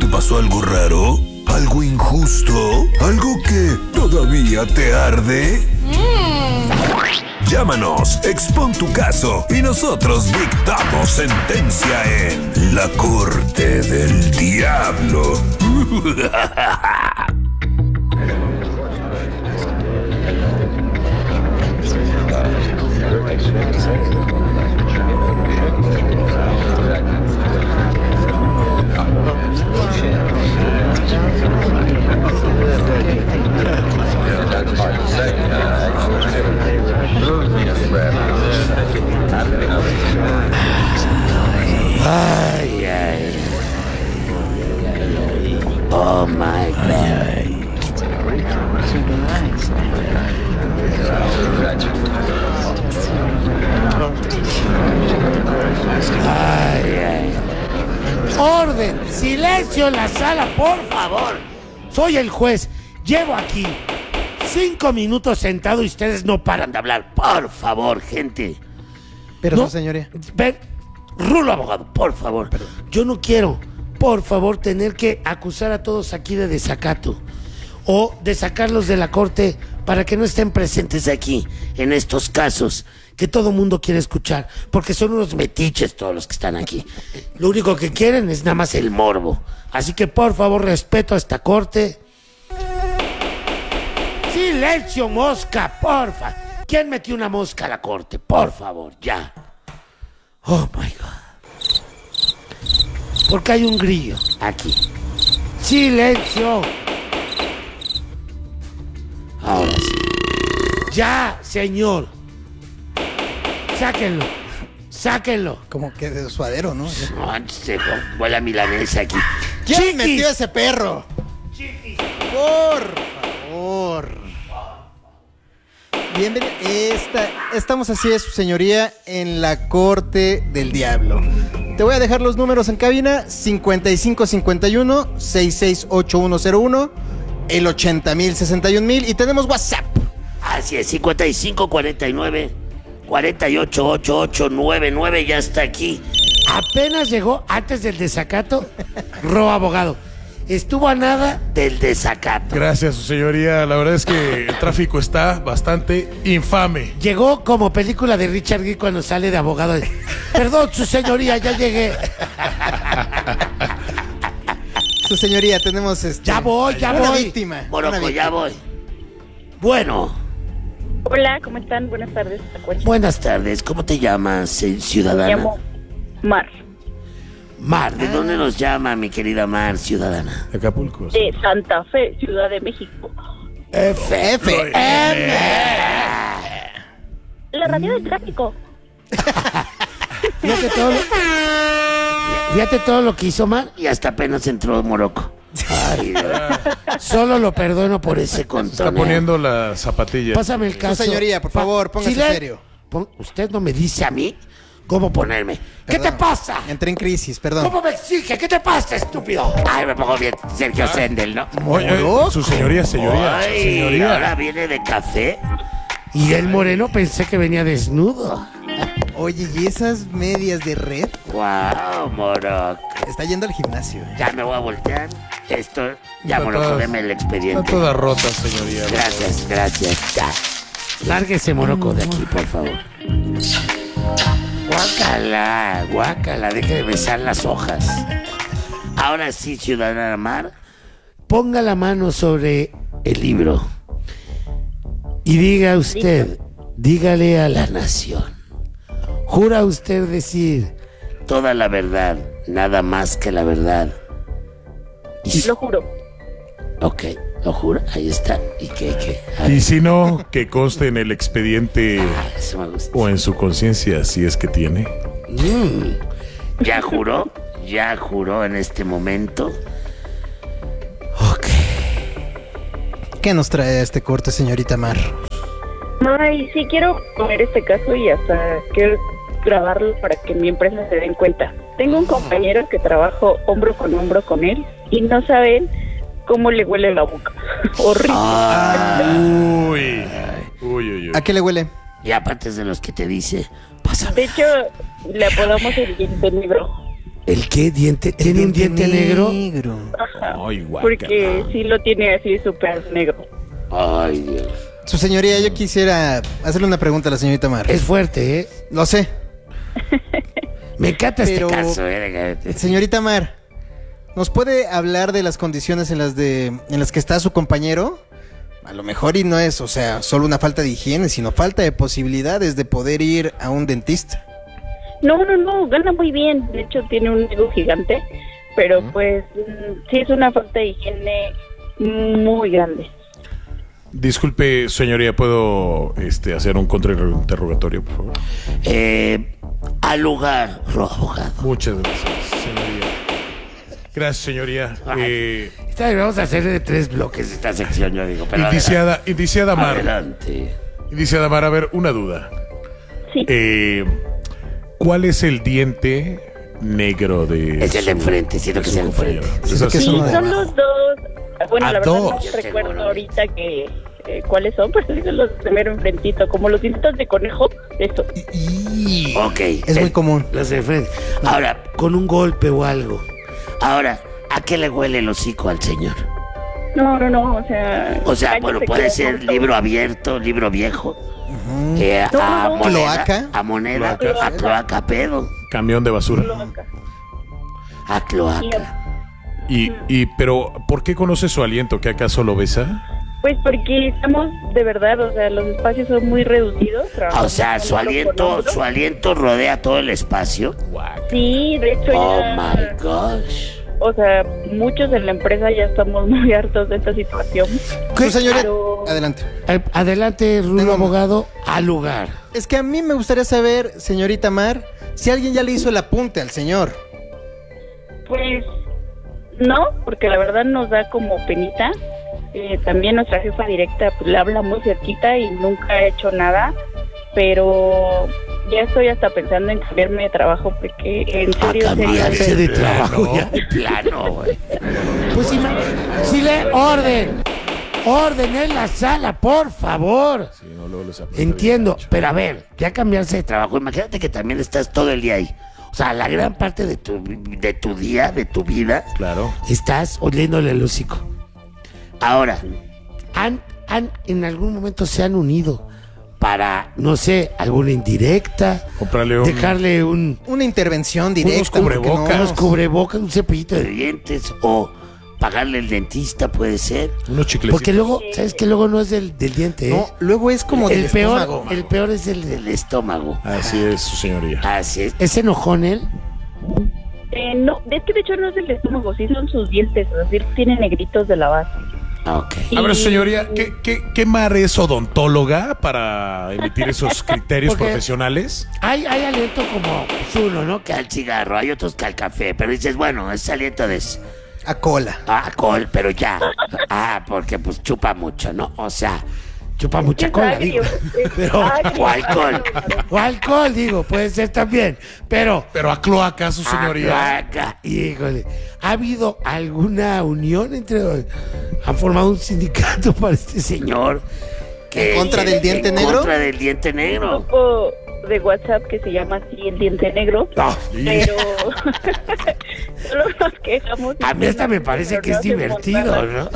pasó algo raro? ¿Algo injusto? ¿Algo que todavía te arde? Llámanos, expon tu caso y nosotros dictamos sentencia en La Corte del Diablo. Ay, ay. Oh my God. Ay, ay. Orden, silencio en la sala, por favor. Soy el juez. Llevo aquí 5 minutos sentado y ustedes no paran de hablar. Por favor, gente. Pero no, no, señoría. Ven, Rulo, abogado, por favor. Perdón. Yo no quiero, por favor, tener que acusar a todos aquí de desacato o de sacarlos de la corte para que no estén presentes aquí en estos casos que todo mundo quiere escuchar, porque son unos metiches todos los que están aquí. Lo único que quieren es nada más el morbo. Así que, por favor, respeto a esta corte. Silencio, mosca, porfa. ¿Quién metió una mosca a la corte? Por favor, ya. Oh my God. Porque hay un grillo aquí. Silencio. Ahora sí. Ya, señor. Sáquenlo. Sáquenlo. Como que de suadero, ¿no? No, se vuela milanesa aquí. ¿Quién Chiquis. metió ese perro? Chiquis. Por favor. Bienvenido. Estamos así es, su señoría, en la Corte del Diablo. Te voy a dejar los números en cabina: 5551-668101, el 80.000-61.000, y tenemos WhatsApp. Así es, 5549-488899, ya está aquí. Apenas llegó antes del desacato, abogado. Estuvo a nada del desacato. Gracias, su señoría. La verdad es que el tráfico está bastante infame. Llegó como película de Richard Gere cuando sale de abogado. Perdón, su señoría, ya llegué. Su señoría, tenemos Ya voy. una víctima. Moroco, ya voy. Bueno, Hola, ¿cómo están? Buenas tardes. buenas tardes. ¿Cómo te llamas, Me ciudadana? llamo Mar, Mar, ¿de dónde nos llama, mi querida Mar, ciudadana? Acapulco. de Santa Fe, Ciudad de México. FM. La radio del tráfico. Fíjate todo lo que hizo Mar y hasta apenas entró Morocco. Ay, Dios. Solo lo perdono por ese Está contoneo. poniendo las zapatillas. Pásame el caso. señoría, por favor, póngase serio. Usted no me dice a mí cómo ponerme. ¿Qué te pasa? Entré en crisis, perdón. ¿Cómo me exige? ¿Qué te pasa, estúpido? Ay, me pongo bien Sergio Sendel, ¿no? Oye, su señoría, Ay, señoría. ahora viene de café. Y el moreno pensé que venía desnudo. Oye, ¿y esas medias de red? Wow, Morocco. Está yendo al gimnasio. Ya me voy a voltear. Esto, ya Está Morocco, todas- deme el expediente. Están todas rotas, señoría. Gracias, ya. Lárguese, Morocco, de aquí, por favor. Guácala, deje de besar las hojas. Ahora sí, ciudadana Mar, ponga la mano sobre el libro y diga usted, dígale a la nación, ¿jura usted decir toda la verdad, nada más que la verdad? Lo juro. Ok, lo juro, ahí está. ¿Y qué? A Y ver. si no, que conste en el expediente Eso me gusta. o en su conciencia, si es que tiene. ¿Ya juró? ¿Ya juró en este momento? Ok. ¿Qué nos trae a este corte, señorita Mar? Ay, sí quiero poner este caso y hasta quiero grabarlo para que mi empresa se den cuenta. Tengo un compañero que trabajo hombro con él y no saben cómo le huele la boca. Horrible. Uy. ¿A qué le huele? Y aparte es de los que te dice, pásame. De hecho, le apodamos el diente negro. ¿El qué? ¿Diente? ¿Tiene un diente negro? Ajá. Ay, guácala. Porque sí lo tiene así súper negro. Ay, Dios. Su señoría, yo quisiera hacerle una pregunta a la señorita Mar. Es fuerte, ¿eh? Lo sé. Me encanta Pero- este caso, ¿eh? Señorita Mar, ¿nos puede hablar de las condiciones en las que está su compañero? A lo mejor y no es, o sea, solo una falta de higiene, sino falta de posibilidades de poder ir a un dentista. No, gana muy bien. De hecho, tiene un ego gigante. Pero pues sí es una falta de higiene muy grande. Disculpe, señoría, ¿puedo hacer un contrainterrogatorio, por favor? Al lugar, abogado. Muchas gracias, señoría. Gracias, señoría. Vamos a hacer de 3 bloques esta sección, yo digo. Pero Indiciada Mar. adelante. Indiciada Mar, a ver, una duda. Sí. ¿Cuál es el diente negro de Es el de enfrente, siento que es el de compañero? enfrente. Es así. Sí, son son los dos. Bueno, Ah, la verdad dos. no recuerdo ahorita que cuáles son, pero sí son los primero enfrentito, como los dientitos de conejo, eso. Ok. Es muy común. Los de enfrente. Ahora, con un golpe o algo. Ahora, ¿a qué le huele el hocico al señor? No, o sea... O sea, cállate bueno, que puede me ser corto. libro abierto, libro viejo. No, A no. moneda, ¿Cloaca? a moneda, Cloaca. a cloaca pedo, Camión de basura. Cloaca. a cloaca. Pero, ¿por qué conoce su aliento? ¿Que acaso lo besa? Pues porque estamos, de verdad, o sea, los espacios son muy reducidos. O trabajamos sea, su hombro con hombro. aliento rodea todo el espacio. Sí, de hecho Oh ya... my gosh. O sea, muchos en la empresa ya estamos muy hartos de esta situación. Su señoría, Pero- adelante. Adelante, Rulo Tengo- abogado, al lugar. Es que a mí me gustaría saber, señorita Mar, si alguien ya le hizo el apunte al señor. Pues no, porque la verdad nos da como penita. También nuestra jefa directa pues, le habla muy cerquita y nunca ha hecho nada. Pero ya estoy hasta pensando en cambiarme de trabajo porque en A serio... cambiarse de plano. trabajo ya de plano, güey. Pues si le orden en la sala, por favor. Sí, no, luego les aprieta Entiendo, bien, pero a ver, ya cambiarse de trabajo, imagínate que también estás todo el día ahí. O sea, la gran parte de tu día, de tu vida, Claro. estás oliéndole el hocico. Ahora, en algún momento se han unido para, no sé, alguna indirecta, Comprarle un... dejarle Una intervención directa. Unos ¿por qué cubrebocas. no? unos cubrebocas, un cepillito de dientes o pagarle el dentista, puede ser. Unos chiclecitos. Porque luego, ¿sabes qué? Luego no es del diente, ¿eh? No, luego es como del el peor, estómago. el peor es el del estómago. Así es, su señoría. Así es. ¿Es enojón él? No, es que de hecho no es el estómago, sí son sus dientes, es decir, tiene negritos de la base. Ok. A ver, señoría, ¿qué Mar es odontóloga para emitir esos criterios Porque- profesionales? Hay aliento como pues, uno, ¿no? Que al cigarro, hay otros que al café, pero dices, bueno, es aliento de A cola. alcohol, pero ya. Porque pues chupa mucho, ¿no? O sea, chupa mucha Es cola, agrio, digo. es Pero, agrio. o alcohol, digo, puede ser también. Pero Pero a cloaca, su señoría. acá, híjole. ¿Ha habido alguna unión entre... ¿Han formado un sindicato para este señor? ¿En contra del diente en negro? contra del diente Un negro. grupo de WhatsApp que se llama así el diente negro, No, pero solo nos quejamos. a mí hasta me parece que es divertido, ¿no?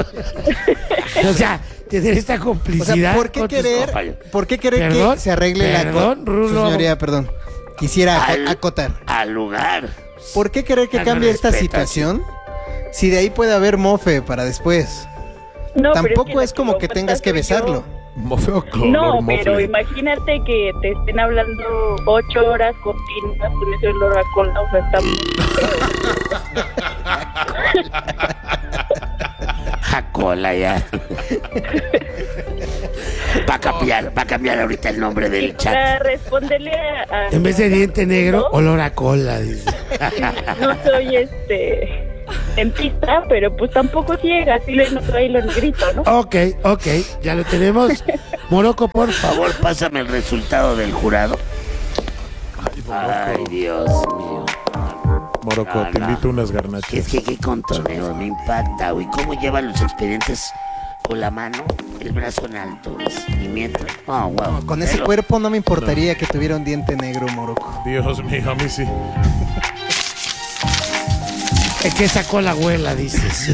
O sea, tener esta O complicidad. sea, ¿por qué con tus querer, compañeros. ¿por qué querer Perdón, que se arregle perdón, Su Rulo. señoría, perdón. Quisiera Al- acotar. Al lugar. ¿Por qué querer que Ah, no cambie esta respetas. situación? Si de ahí puede haber mofe para después. No, pero Tampoco la es como que lo tengas que soy yo. besarlo. Mofeo color No, mofle. pero imagínate que te estén hablando 8 horas continuas con ese olor a cola, o sea, está muy A cola ya. Va a cambiar ahorita el nombre del chat. Para responderle a En vez de diente negro, olor a cola, dice. no soy dentista, pero pues tampoco ciega, así le noto ahí lo negrito, ¿no? Ok, ya lo tenemos. Moroco, por favor, pásame el resultado del jurado. Ay, Dios mío. Moroco, No, te no. invito a unas Es garnachas. que qué contoneo, me impacta, güey. ¿Cómo llevan los expedientes con la mano, el brazo en alto? Y mientras. Oh, wow. Con ese Pero- cuerpo no me importaría que tuviera un diente negro, Moroco. Dios mío, a mí sí. ¿Qué sacó la abuela, dices?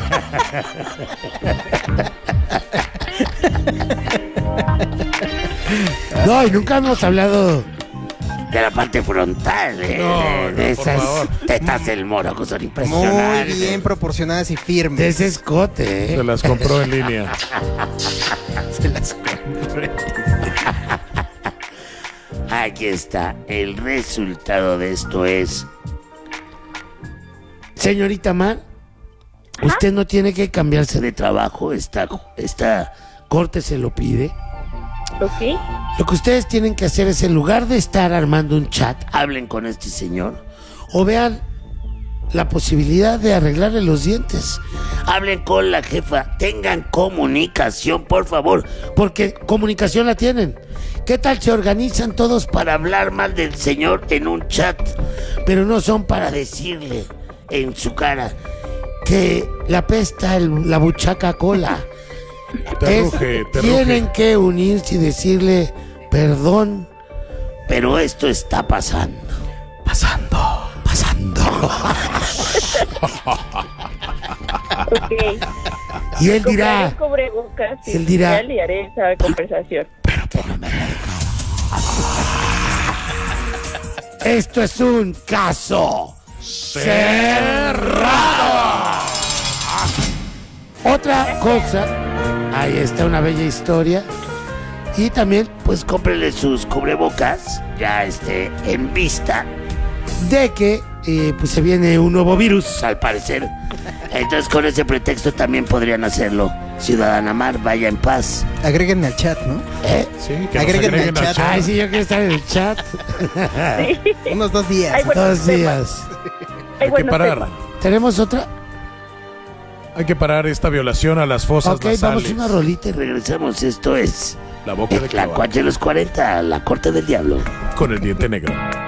No, y nunca hemos hablado de la parte frontal, de esas tetas del moro que son impresionantes. Muy bien proporcionadas y firmes. De ese escote, Se las compró en línea. Se las compré. Aquí está. El resultado de esto es... Señorita Mar, usted no tiene que cambiarse de trabajo. Esta corte se lo pide. Ok. Lo que ustedes tienen que hacer es, en lugar de estar armando un chat, hablen con este señor o vean la posibilidad de arreglarle los dientes. Hablen con la jefa, tengan comunicación, por favor, porque comunicación la tienen. ¿Qué tal se organizan todos para hablar mal del señor en un chat? Pero no son para decirle en su cara que le apesta la buchaca cola. Te ruge. Tienen que unirse y decirle: perdón, pero esto está pasando. Pasando. Ok. Y él Compraré dirá: un cubrebocas y él dirá- ya le haré esa conversación. esto es un caso cerrado. Otra cosa, ahí está una bella historia. Y también, pues, cómprenle sus cubrebocas, ya en vista de que pues se viene un nuevo virus, al parecer. Entonces, con ese pretexto también podrían hacerlo. Ciudadana Mar, vaya en paz. Agréguenme al chat, ¿no? Sí, que nos Agréguenme agreguen al al chat. Ay, sí, yo quiero estar en el chat. Unos 2 días. Ay, bueno. 2 días. Ay, Hay que bueno, parar. ¿Tenemos otra? Hay que parar esta violación a las fosas Ok, nasales. vamos a una rolita y regresamos. Esto es La boca de La clava Cuache de los 40, la corte del diablo. con el diente negro.